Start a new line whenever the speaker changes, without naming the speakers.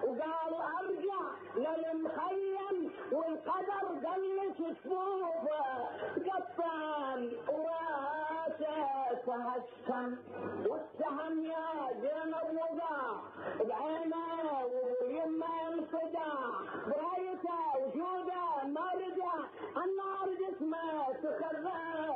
وقال ارجع للمخيم والقدر دلش صفوفه قطان وراسه تهشم والسهم يا زينب وضع بعينه ويما انصدع برايته وجوده ما رجع النار جسمه تخرب